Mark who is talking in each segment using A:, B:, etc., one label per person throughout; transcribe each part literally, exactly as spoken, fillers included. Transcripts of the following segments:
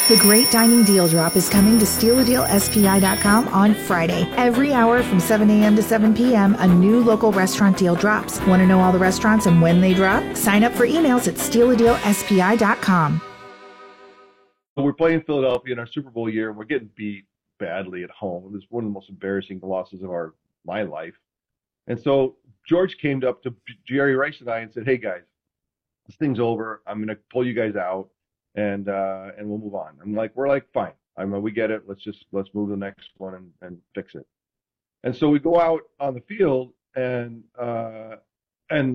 A: The Great Dining Deal Drop is coming to steal a deal S P I dot com on Friday. Every hour from seven a.m. to seven p.m., a new local restaurant deal drops. Want to know all the restaurants and when they drop? Sign up for emails at steal a deal S P I dot com.
B: We're playing Philadelphia in our Super Bowl year, and we're getting beat badly at home. It was one of the most embarrassing losses of our my life. And so George came up to Jerry Rice and I and said, "Hey guys, this thing's over. I'm going to pull you guys out, and uh, and we'll move on." I'm like, we're like, fine. I mean, we get it. Let's just let's move to the next one and, and fix it. And so we go out on the field and uh, and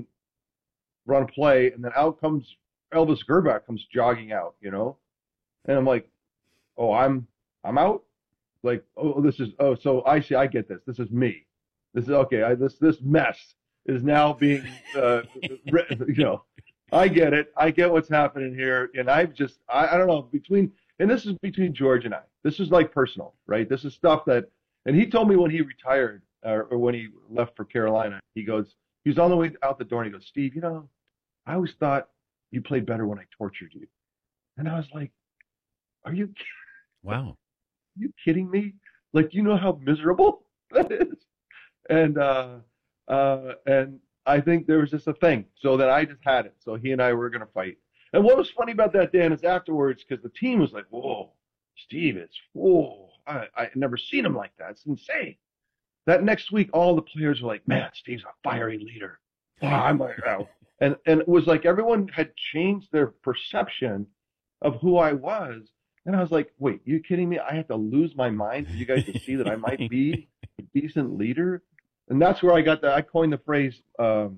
B: run a play, and then out comes Elvis Grbac comes jogging out, you know, and I'm like, oh, I'm I'm out. Like, oh, this is oh, so I see, I get this. This is me. This is okay. I, this this mess is now being, uh, you know. I get it. I get what's happening here. And I've just, I, I don't know, between, and this is between George and I. This is like personal, right? This is stuff that, and he told me when he retired uh, or when he left for Carolina, he goes, he was on the way out the door and he goes, "Steve, you know, I always thought you played better when I tortured you." And I was like, are you kidding?
C: Wow.
B: Are you kidding me? Like, you know how miserable that is? And, uh, uh, and, I think there was just a thing. So then I just had it. So he and I were going to fight. And what was funny about that, Dan, is afterwards, because the team was like, "Whoa, Steve, it's, whoa, I, I never seen him like that. It's insane." That next week, all the players were like, "Man, Steve's a fiery leader." Oh, I'm like, oh. And, and it was like everyone had changed their perception of who I was. And I was like, wait, you kidding me? I have to lose my mind for you guys to see that I might be a decent leader? And that's where I got that. I coined the phrase, um,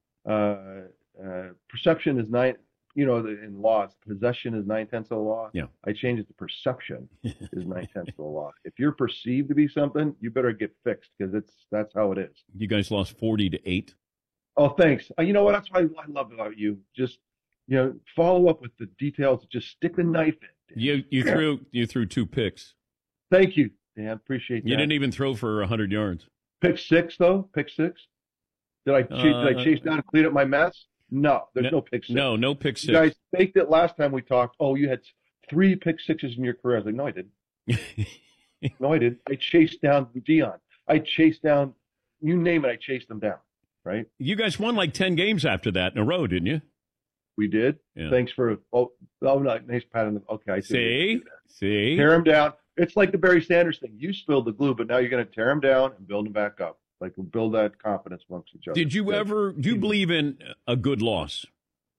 B: uh, uh, perception is nine, you know, the, in laws, possession is nine tenths of the law.
C: Yeah.
B: I changed it to perception is nine tenths of the law. If you're perceived to be something, you better get fixed because it's, that's how it is.
C: You guys lost forty to eight.
B: Oh, thanks. Uh, you know what? That's what I, I love about you. Just, you know, follow up with the details. Just stick the knife in.
C: You, you threw, you threw two picks.
B: Thank you, Dan. Appreciate that.
C: You didn't even throw for a hundred yards.
B: Pick six, though? Pick six? Did I, ch-
C: uh,
B: did I chase down and clean up my mess? No, there's no, no pick six.
C: No, no pick six.
B: You guys faked it last time we talked. Oh, you had three pick sixes in your career. I was like, no, I didn't. no, I didn't. I chased down Dion. I chased down, you name it, I chased them down, right?
C: You guys won like ten games after that in a row, didn't you?
B: We did. Yeah. Thanks for, oh, oh no, nice pat on the, okay, I see.
C: See? See?
B: Tear him down. It's like the Barry Sanders thing. You spilled the glue, but now you're going to tear him down and build him back up. Like, we'll build that confidence amongst each other.
C: Did you
B: yeah.
C: ever, do you believe in a good loss?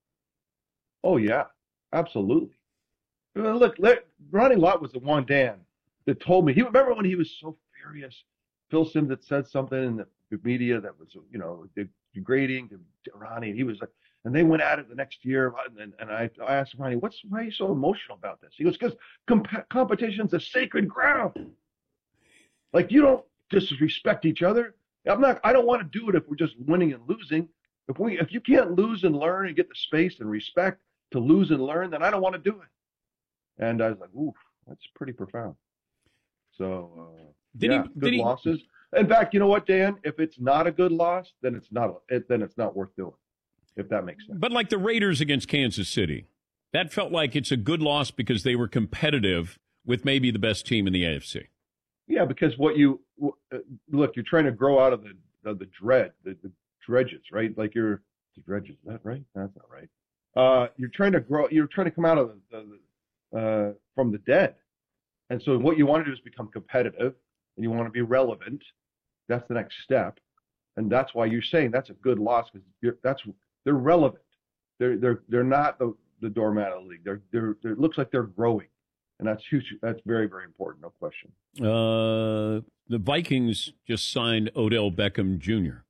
B: Oh, yeah, absolutely. Look, Ronnie Lott was the one, Dan, that told me. He remember when he was so furious. Phil Simms had said something in the media that was, you know, degrading to Ronnie. And he was like, and they went at it the next year. And, and I, I asked Ronnie, "What's why are you so emotional about this?" He goes, "Because comp- competition's a sacred ground. Like, you don't disrespect each other. I'm not. I don't want to do it if we're just winning and losing. If we, if you can't lose and learn and get the space and respect to lose and learn, then I don't want to do it." And I was like, "Ooh, that's pretty profound." So, uh,
C: did
B: yeah,
C: he,
B: good
C: did he,
B: losses. In fact, you know what, Dan? If it's not a good loss, then it's not. It, then it's not worth doing. If that makes sense.
C: But like the Raiders against Kansas City, that felt like it's a good loss because they were competitive with maybe the best team in the A F C.
B: Yeah, because what you uh, look, you're trying to grow out of the of the dread, the, the dredges, right? Like you're the dredges. Is that right? That's not right. Uh, you're trying to grow. You're trying to come out of the, the uh, from the dead, and so what you want to do is become competitive, and you want to be relevant. That's the next step, and that's why you're saying that's a good loss because that's they're relevant. They're they're they're not the the doormat of the league. They're they're, they're it looks like they're growing. And that's huge. That's very, very important. No question.
C: Uh, the Vikings just signed Odell Beckham Junior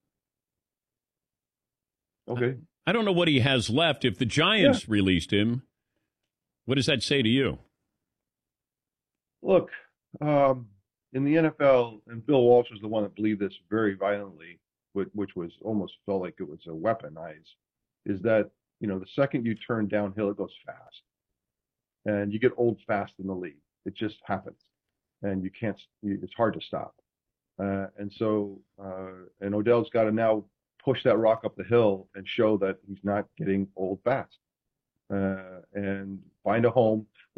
B: Okay.
C: I, I don't know what he has left. If the Giants
B: yeah.
C: released him, what does that say to you?
B: Look, um, in the N F L, and Bill Walsh was the one that believed this very violently, which, which was almost felt like it was a weaponized, is that, you know, the second you turn downhill, it goes fast. And you get old fast in the league. It just happens. And you can't, it's hard to stop. Uh, and so, uh, and Odell's got to now push that rock up the hill and show that he's not getting old fast uh, and find a home.